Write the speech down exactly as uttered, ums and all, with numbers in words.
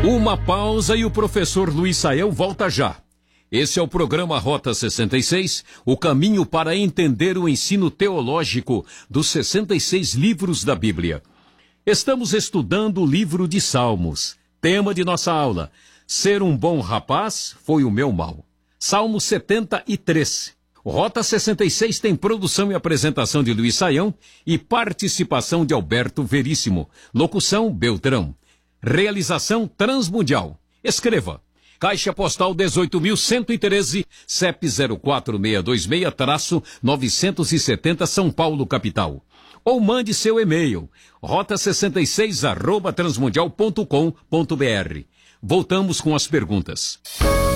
Uma pausa e o professor Luiz Saião volta já. Esse é o programa Rota sessenta e seis, o caminho para entender o ensino teológico dos sessenta e seis livros da Bíblia. Estamos estudando o livro de Salmos. Tema de nossa aula: ser um bom rapaz foi o meu mal. Salmo setenta e três. Rota sessenta e seis tem produção e apresentação de Luiz Saião e participação de Alberto Veríssimo. Locução Beltrão. Realização Transmundial. Escreva: Caixa Postal dezoito mil cento e treze, C E P zero quatro seis dois seis, novecentos e setenta, São Paulo, capital. Ou mande seu e-mail, rota sessenta e seis arroba transmundial ponto com ponto br. Voltamos com as perguntas.